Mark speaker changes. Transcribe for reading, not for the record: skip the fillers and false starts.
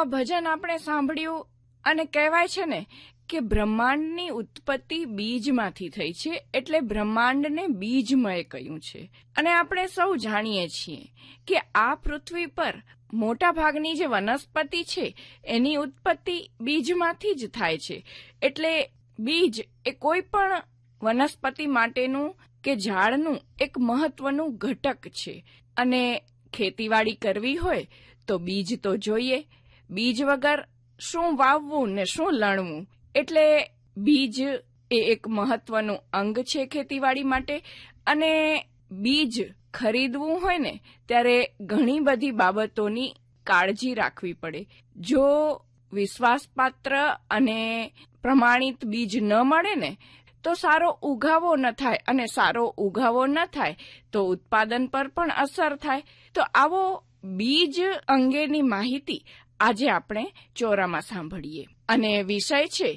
Speaker 1: આ ભજન આપણે સાંભળ્યું અને કહેવાય છે ને કે બ્રહ્માંડની ઉત્પત્તિ બીજમાંથી થઈ છે, એટલે બ્રહ્માંડને બીજમય કહ્યું છે. અને આપણે સૌ જાણીએ છીએ કે આ પૃથ્વી પર મોટા ભાગની જે વનસ્પતિ છે એની ઉત્પત્તિ બીજમાંથી જ થાય છે. એટલે બીજ એ કોઈ પણ વનસ્પતિ માટેનું કે ઝાડનું એક મહત્વનું ઘટક છે. અને ખેતીવાડી કરવી હોય તો બીજ તો જોઈએ. બીજ વગર શું વાવવું ને શું લણવું. એટલે બીજ એ એક મહત્વનું અંગ છે ખેતીવાડી માટે. અને બીજ ખરીદવું હોય ને ત્યારે ઘણી બધી બાબતોની કાળજી રાખવી પડે. જો વિશ્વાસપાત્ર અને પ્રમાણિત બીજ ન મળે ને તો સારો ઉગાવો ન થાય, અને સારો ઉગાવો ન થાય તો ઉત્પાદન પર પણ અસર થાય. તો આવો બીજ અંગેની માહિતી આજે આપણે ચોરામાં સાંભળીએ. અને વિષય છે